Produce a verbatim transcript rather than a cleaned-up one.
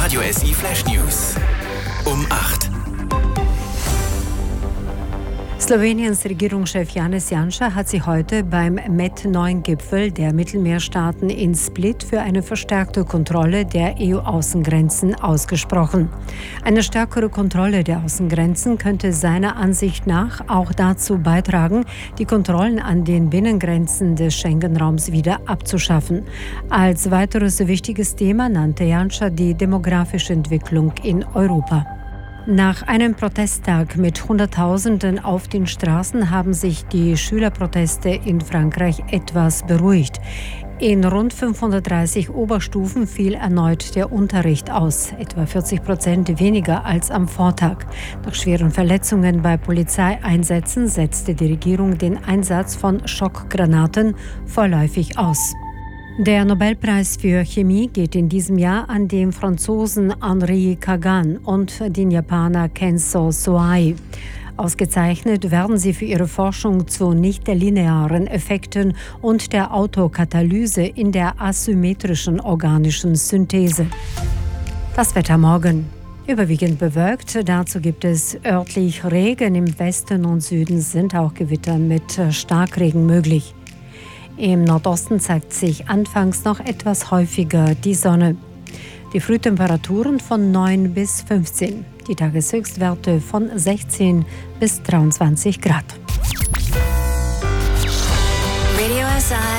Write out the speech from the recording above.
Radio S I Flash News um acht. Sloweniens Regierungschef Janez Janša hat sich heute beim Met neun Gipfel der Mittelmeerstaaten in Split für eine verstärkte Kontrolle der E U-Außengrenzen ausgesprochen. Eine stärkere Kontrolle der Außengrenzen könnte seiner Ansicht nach auch dazu beitragen, die Kontrollen an den Binnengrenzen des Schengen-Raums wieder abzuschaffen. Als weiteres wichtiges Thema nannte Janša die demografische Entwicklung in Europa. Nach einem Protesttag mit Hunderttausenden auf den Straßen haben sich die Schülerproteste in Frankreich etwas beruhigt. In rund fünfhundertdreißig Oberstufen fiel erneut der Unterricht aus, etwa vierzig Prozent weniger als am Vortag. Nach schweren Verletzungen bei Polizeieinsätzen setzte die Regierung den Einsatz von Schockgranaten vorläufig aus. Der Nobelpreis für Chemie geht in diesem Jahr an den Franzosen Henri Kagan und den Japaner Kenzo Soai. Ausgezeichnet werden sie für ihre Forschung zu nicht-linearen Effekten und der Autokatalyse in der asymmetrischen organischen Synthese. Das Wetter morgen. Überwiegend bewölkt, dazu gibt es örtlich Regen. Im Westen und Süden sind auch Gewitter mit Starkregen möglich. Im Nordosten zeigt sich anfangs noch etwas häufiger die Sonne. Die Frühtemperaturen von neun bis fünfzehn, die Tageshöchstwerte von sechzehn bis dreiundzwanzig Grad. Radio S I